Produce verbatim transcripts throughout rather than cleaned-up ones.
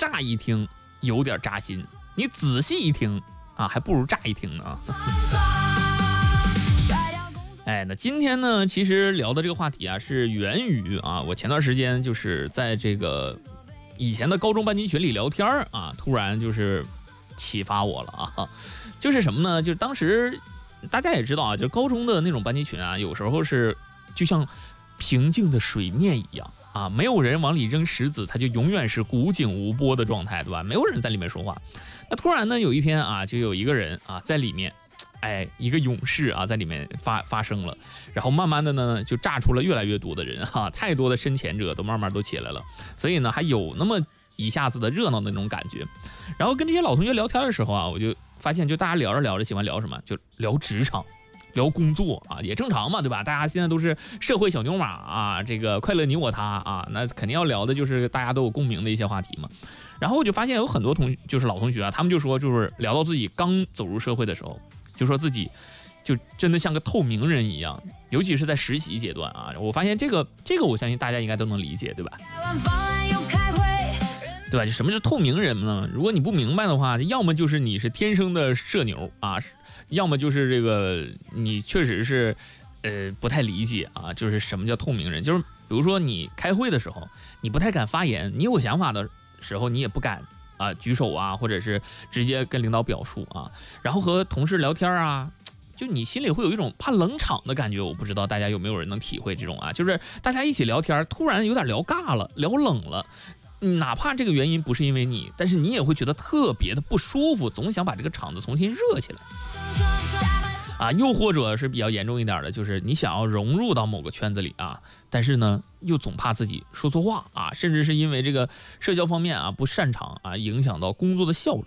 乍一听有点扎心，你仔细一听啊，还不如乍一听呢。哎，那今天呢，其实聊的这个话题啊，是源于啊，我前段时间就是在这个以前的高中班级群里聊天啊，突然就是启发我了啊，就是什么呢？就是当时大家也知道啊，就是高中的那种班级群啊，有时候是就像平静的水面一样啊，没有人往里扔石子，它就永远是古井无波的状态，对吧？没有人在里面说话。那突然呢，有一天啊，就有一个人啊在里面。哎，一个勇士啊，在里面发发生了，然后慢慢的呢，就炸出了越来越多的人哈、啊，太多的深潜者都慢慢都起来了，所以呢，还有那么一下子的热闹的那种感觉。然后跟这些老同学聊天的时候啊，我就发现，就大家聊着聊着喜欢聊什么，就聊职场，聊工作啊，也正常嘛，对吧？大家现在都是社会小牛马啊，这个快乐你我他啊，那肯定要聊的就是大家都有共鸣的一些话题嘛。然后我就发现有很多同就是老同学啊，他们就说，就是聊到自己刚走入社会的时候。就说自己就真的像个透明人一样，尤其是在实习阶段啊，我发现这个这个我相信大家应该都能理解，对吧？对吧？就什么是透明人呢？如果你不明白的话，要么就是你是天生的社牛啊，要么就是这个你确实是呃不太理解啊，就是什么叫透明人？就是比如说你开会的时候，你不太敢发言，你有想法的时候你也不敢。啊，举手啊，或者是直接跟领导表述啊，然后和同事聊天啊，就你心里会有一种怕冷场的感觉。我不知道大家有没有人能体会这种啊，就是大家一起聊天，突然有点聊尬了，聊冷了，哪怕这个原因不是因为你，但是你也会觉得特别的不舒服，总想把这个场子重新热起来。啊，又或者是比较严重一点的，就是你想要融入到某个圈子里啊，但是呢，又总怕自己说错话啊，甚至是因为这个社交方面啊不擅长啊，影响到工作的效率。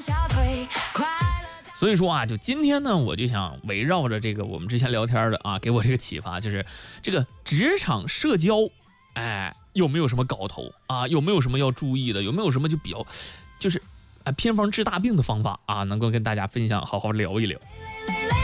所以说啊，就今天呢，我就想围绕着这个我们之前聊天的啊，给我这个启发，就是这个职场社交，哎，有没有什么搞头啊？有没有什么要注意的？有没有什么就比较，就是啊偏方治大病的方法啊，能够跟大家分享，好好聊一聊。